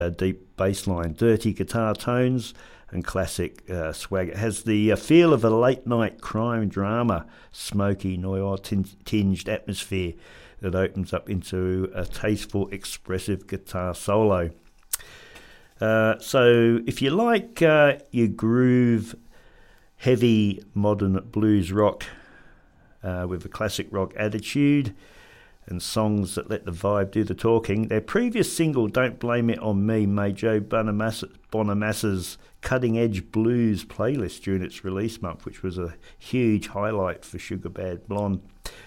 deep bass line, dirty guitar tones, and classic swag. It has the feel of a late-night crime drama, smoky, noir-tinged atmosphere that opens up into a tasteful, expressive guitar solo. So if you like your groove, heavy, modern blues rock with a classic rock attitude and songs that let the vibe do the talking, their previous single, Don't Blame It On Me, made Joe Bonamassa's cutting-edge blues playlist during its release month, which was a huge highlight for Sugar Bad Blonde.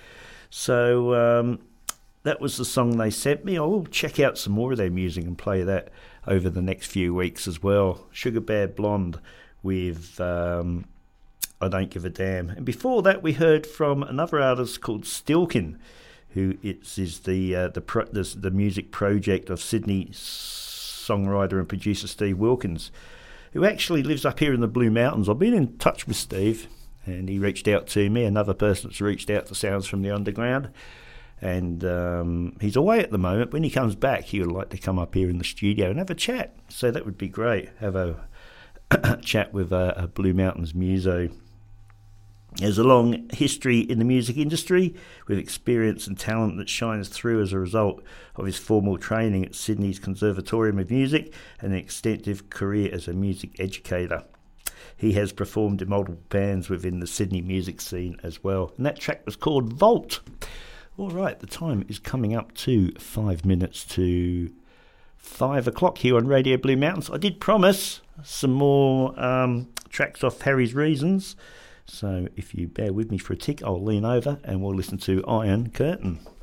So that was the song they sent me. I will check out some more of their music and play that over the next few weeks as well. Sugar Bad Blonde with I Don't Give a Damn. And before that, we heard from another artist called Stilkin, who is the music project of Sydney songwriter and producer Steve Wilkins, who actually lives up here in the Blue Mountains. I've been in touch with Steve, and he reached out to me, another person that's reached out to Sounds from the Underground. And he's away at the moment. When he comes back, he would like to come up here in the studio and have a chat. So that would be great, have a chat with a Blue Mountains muso. There's a long history in the music industry with experience and talent that shines through as a result of his formal training at Sydney's Conservatorium of Music and an extensive career as a music educator. He has performed in multiple bands within the Sydney music scene as well. And that track was called Vault. All right, the time is coming up to 5 minutes to 5 o'clock here on Radio Blue Mountains. I did promise some more tracks off Harry's Reasons. So if you bear with me for a tick, I'll lean over and we'll listen to Iron Curtain.